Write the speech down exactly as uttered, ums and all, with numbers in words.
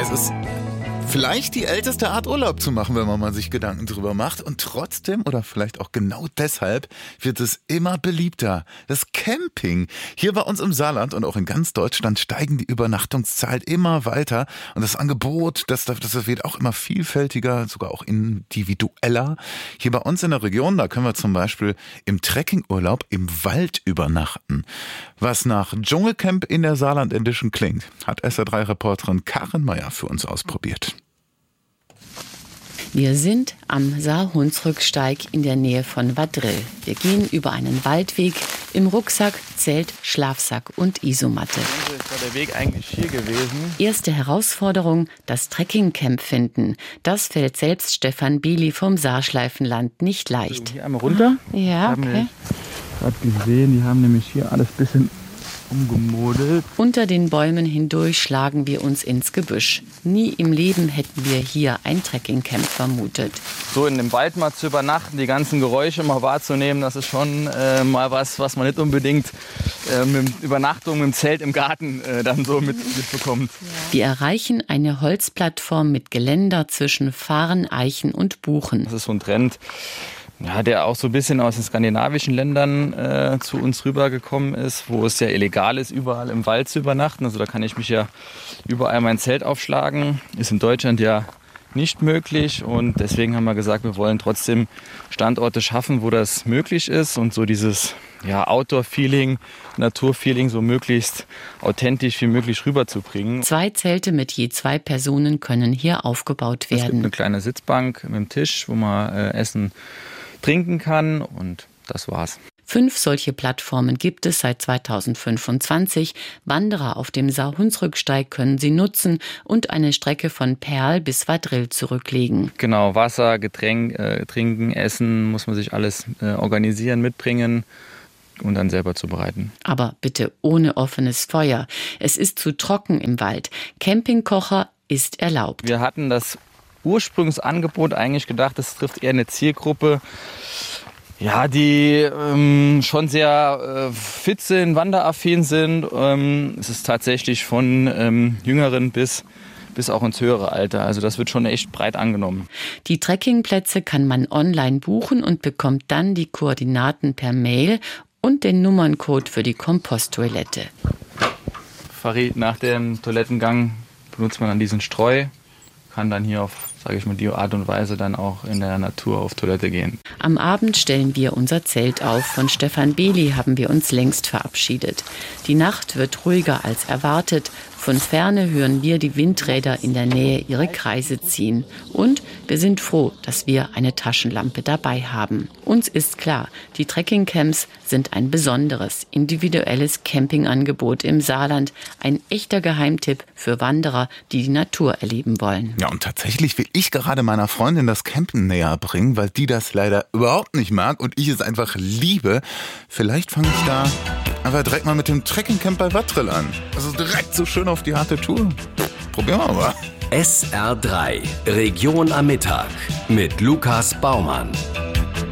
Das ist vielleicht die älteste Art, Urlaub zu machen, wenn man mal sich Gedanken drüber macht. Und trotzdem, oder vielleicht auch genau deshalb, wird es immer beliebter. Das Camping. Hier bei uns im Saarland und auch in ganz Deutschland steigen die Übernachtungszahlen immer weiter. Und das Angebot, das, das wird auch immer vielfältiger, sogar auch individueller. Hier bei uns in der Region, da können wir zum Beispiel im Trekkingurlaub im Wald übernachten. Was nach Dschungelcamp in der Saarland Edition klingt, hat S R drei Reporterin Karin Meyer für uns ausprobiert. Wir sind am Saar-Hunsrücksteig in der Nähe von Vadril. Wir gehen über einen Waldweg im Rucksack, Zelt, Schlafsack und Isomatte. Jetzt war der Weg eigentlich hier gewesen. Erste Herausforderung, das Trekkingcamp finden. Das fällt selbst Stefan Bili vom Saarschleifenland nicht leicht. Hier einmal runter. Ja, okay. Ich habe gesehen, die haben nämlich hier alles ein bisschen umgemodelt. Unter den Bäumen hindurch schlagen wir uns ins Gebüsch. Nie im Leben hätten wir hier ein Trekkingcamp vermutet. So in dem Wald mal zu übernachten, die ganzen Geräusche mal wahrzunehmen, das ist schon äh, mal was, was man nicht unbedingt äh, mit Übernachtung, mit dem Zelt im Garten äh, dann so mit, mitbekommt. Wir erreichen eine Holzplattform mit Geländer zwischen Farn, Eichen und Buchen. Das ist so ein Trend, ja, der auch so ein bisschen aus den skandinavischen Ländern äh, zu uns rübergekommen ist, wo es ja illegal ist, überall im Wald zu übernachten. Also da kann ich mich ja überall mein Zelt aufschlagen. Ist in Deutschland ja nicht möglich und deswegen haben wir gesagt, wir wollen trotzdem Standorte schaffen, wo das möglich ist und so dieses ja, Outdoor-Feeling, Natur-Feeling so möglichst authentisch wie möglich rüberzubringen. Zwei Zelte mit je zwei Personen können hier aufgebaut werden. Es gibt eine kleine Sitzbank mit einem Tisch, wo man äh, essen, trinken kann und das war's. Fünf solche Plattformen gibt es seit zweitausendfünfundzwanzig. Wanderer auf dem Saar-Hunsrücksteig können sie nutzen und eine Strecke von Perl bis Vadril zurücklegen. Genau, Wasser, Getränk, äh, trinken, essen, muss man sich alles äh, organisieren, mitbringen und dann selber zubereiten. Aber bitte ohne offenes Feuer. Es ist zu trocken im Wald. Campingkocher ist erlaubt. Wir hatten das Ursprungsangebot eigentlich gedacht, das trifft eher eine Zielgruppe, ja, die ähm, schon sehr äh, fit sind, wanderaffin sind. Ähm, es ist tatsächlich von ähm, Jüngeren bis, bis auch ins höhere Alter. Also das wird schon echt breit angenommen. Die Trekkingplätze kann man online buchen und bekommt dann die Koordinaten per Mail und den Nummerncode für die Komposttoilette. Farid, nach dem Toilettengang benutzt man dann diesen Streu, kann dann hier auf, sage ich mal, die Art und Weise dann auch in der Natur auf Toilette gehen. Am Abend stellen wir unser Zelt auf. Von Stefan Bili haben wir uns längst verabschiedet. Die Nacht wird ruhiger als erwartet. Von Ferne hören wir die Windräder in der Nähe ihre Kreise ziehen. Und wir sind froh, dass wir eine Taschenlampe dabei haben. Uns ist klar, die Trekkingcamps sind ein besonderes, individuelles Campingangebot im Saarland. Ein echter Geheimtipp für Wanderer, die die Natur erleben wollen. Ja, und tatsächlich will ich gerade meiner Freundin das Campen näher bringen, weil die das leider überhaupt nicht mag und ich es einfach liebe. Vielleicht fange ich da einfach direkt mal mit dem Trekkingcamp bei Vadril an. Also direkt so schön auf die harte Tour. Probieren wir mal. S R drei, Region am Mittag mit Lukas Baumann.